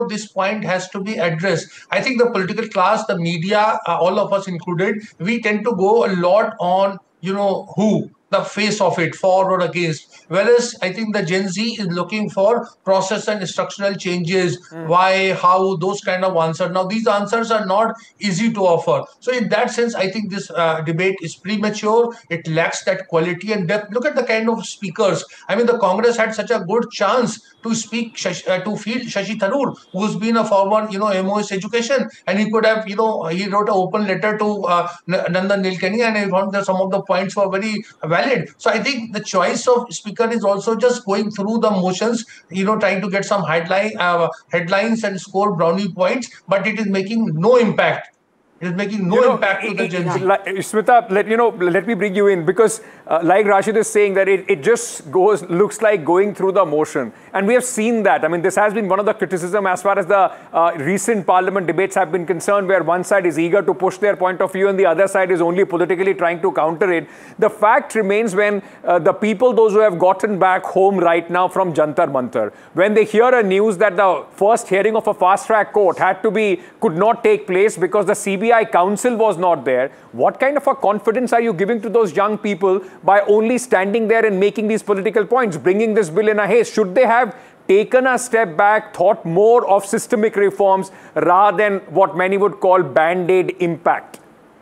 this point has to be addressed. I think the political class, the media, all of us included, we tend to go a lot on, who, the face of it, for or against. Whereas I think the Gen Z is looking for process and structural changes, why, how, those kind of answers. Now, these answers are not easy to offer. So, in that sense, I think this debate is premature. It lacks that quality and depth. Look at the kind of speakers. I mean, the Congress had such a good chance to speak to field Shashi Tharoor, who's been a former, MOS education, and he could have, he wrote an open letter to Nandan Nilekani, and I found that some of the points were very valid. So I think the choice of speaker is also just going through the motions, trying to get some headlines and score brownie points, but it is making no impact. It is making no impact to the Gen Z. Smita, let me bring you in, because like Rashid is saying, that it just looks like going through the motion. And we have seen that. I mean, this has been one of the criticism as far as the recent parliament debates have been concerned, where one side is eager to push their point of view and the other side is only politically trying to counter it. The fact remains, when the people, those who have gotten back home right now from Jantar Mantar, when they hear a news that the first hearing of a fast-track court could not take place because the CBI council was not there, what kind of a confidence are you giving to those young people by only standing there and making these political points, bringing this bill in a haste? Should they have taken a step back, thought more of systemic reforms rather than what many would call band-aid impact?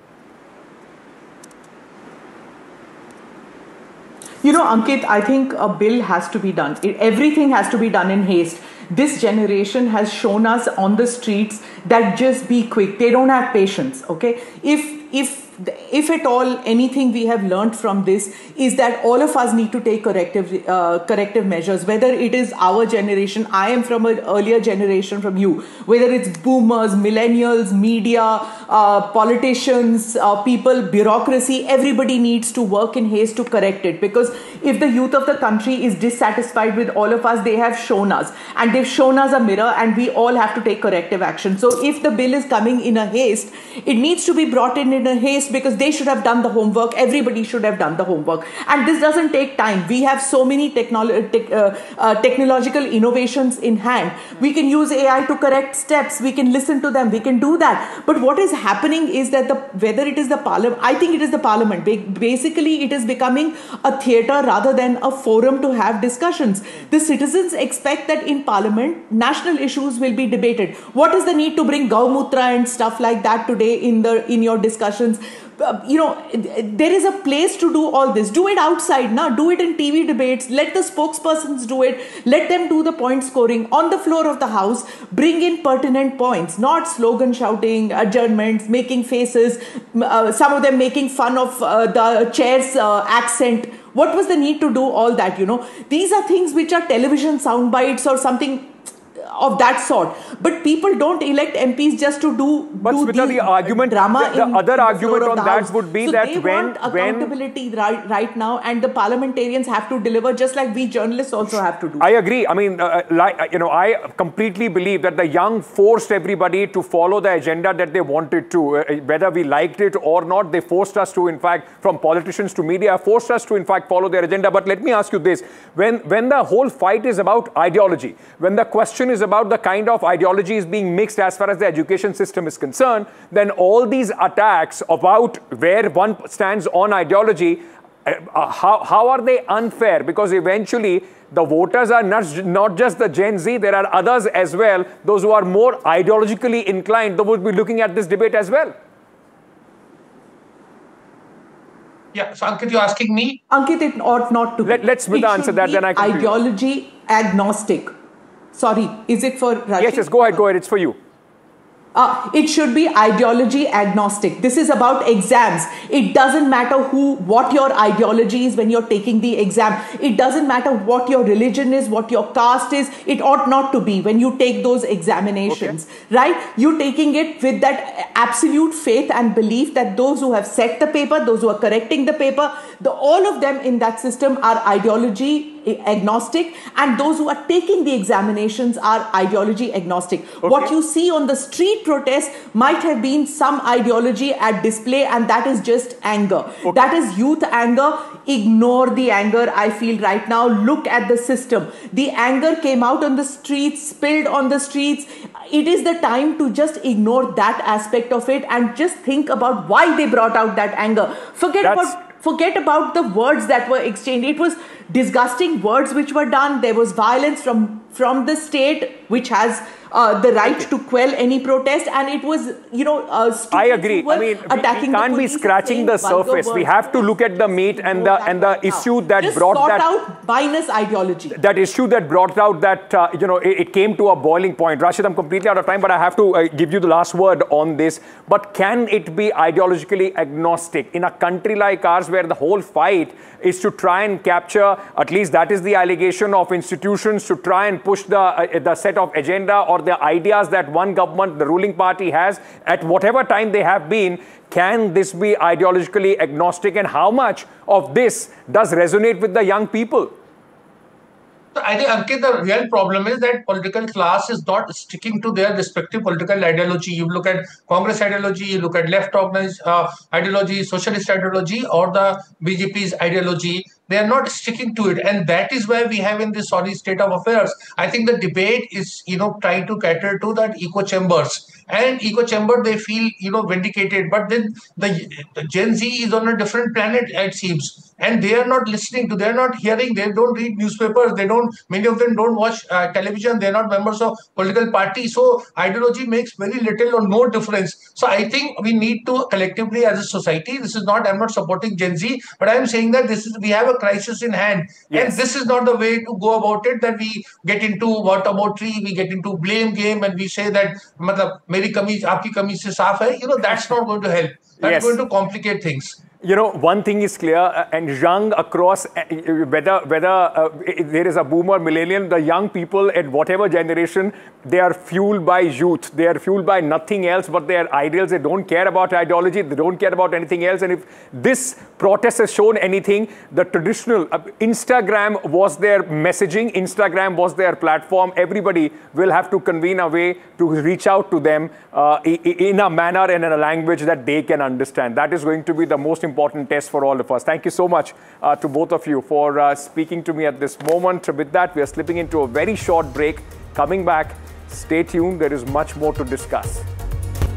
Ankit, I think a bill has to be done. Everything has to be done in haste. This generation has shown us on the streets that just be quick. They don't have patience, okay? If at all anything we have learned from this is that all of us need to take corrective measures, whether it is our generation, I am from an earlier generation from you, whether it's boomers, millennials, media, politicians, people, bureaucracy, everybody needs to work in haste to correct it. Because if the youth of the country is dissatisfied with all of us, they have shown us, and they've shown us a mirror, and we all have to take corrective action. So if the bill is coming in a haste, it needs to be brought in a haste, because they should have done the homework. Everybody should have done the homework, and this doesn't take time. We have so many technological innovations in hand. We can use AI to correct steps. We can listen to them. We can do that. But what is happening is that whether it is the parliament, I think it is the parliament. Basically, it is becoming a theatre rather than a forum to have discussions. The citizens expect that in parliament, national issues will be debated. What is the need to bring Gaumutra and stuff like that today in your discussions? There is a place to do all this. Do it outside, do it in TV debates. Let the spokespersons do it. Let them do the point scoring on the floor of the house. Bring in pertinent points, not slogan shouting, adjournments, making faces, some of them making fun of the chair's accent. What was the need to do all that? These are things which are television sound bites or something of that sort. But people don't elect MPs just to do the argument, drama. The other argument on that would be that they want accountability right now, and the parliamentarians have to deliver, just like we journalists also have to do. I agree. I mean, I completely believe that the young forced everybody to follow the agenda that they wanted to, whether we liked it or not. They forced us to, in fact, from politicians to media, forced us to, in fact, follow their agenda. But let me ask you this: when the whole fight is about ideology, when the question is about the kind of ideology is being mixed as far as the education system is concerned, then all these attacks about where one stands on ideology, how are they unfair? Because eventually the voters are not just the Gen Z, there are others as well, those who are more ideologically inclined, they would be looking at this debate as well. Yeah, so Ankit, you're asking me? Ankit, it ought not to be. Let's answer that, then I can ideology agnostic. Sorry, is it for Rashid? Yes, go ahead, it's for you. It should be ideology agnostic. This is about exams. It doesn't matter what your ideology is when you're taking the exam. It doesn't matter what your religion is, what your caste is. It ought not to be when you take those examinations, right? You're taking it with that absolute faith and belief that those who have set the paper, those who are correcting the paper, all of them in that system are ideology agnostic, and those who are taking the examinations are ideology agnostic. What you see on the street protest might have been some ideology at display, and that is just anger. That is youth anger. Ignore the anger, I feel, right now. Look at the system. The anger came out on the streets, spilled on the streets. it is the time to just ignore that aspect of it and just think about why they brought out that anger. Forget about the words that were exchanged. It was disgusting words which were done. There was violence from the state, which has the right to quell any protest, and it was, I agree. I mean, we can't be scratching the surface. We have to look at the meat and the issue that just brought sort that out minus ideology. That issue that brought out that it came to a boiling point. Rashid, I'm completely out of time, but I have to give you the last word on this. But can it be ideologically agnostic in a country like ours, where the whole fight is to try and capture, at least that is the allegation of institutions, to try and push the set of agenda or the ideas that one government, the ruling party, has at whatever time they have been? Can this be ideologically agnostic, and how much of this does resonate with the young people? I think, Ankit, the real problem is that political class is not sticking to their respective political ideology. You look at Congress ideology, you look at left ideology, socialist ideology, or the BJP's ideology. They are not sticking to it. And that is why we have in this sorry state of affairs. I think the debate is, trying to cater to that echo chambers. And echo chamber, they feel, vindicated. But then the Gen Z is on a different planet, it seems. And they are not listening to, they are not hearing, they don't read newspapers, many of them don't watch television, they're not members of political parties. So ideology makes very little or no difference. So I think we need to collectively as a society, I'm not supporting Gen Z, but I'm saying that we have a crisis in hand. Yes. And this is not the way to go about it, that we get into waterboardary, we get into blame game, and we say that, meri kameez, aapki kameez se saaf hai. That's not going to help. That's going to complicate things. One thing is clear, and young across, whether there is a boomer, millennial, the young people at whatever generation, they are fueled by youth. They are fueled by nothing else but their ideals. They don't care about ideology. They don't care about anything else. And if this protest has shown anything, the traditional Instagram was their messaging. Instagram was their platform. Everybody will have to convene a way to reach out to them in a manner and in a language that they can understand. That is going to be the most important test for all of us. Thank you so much to both of you for speaking to me at this moment. With that, we are slipping into a very short break. Coming back, stay tuned. There is much more to discuss.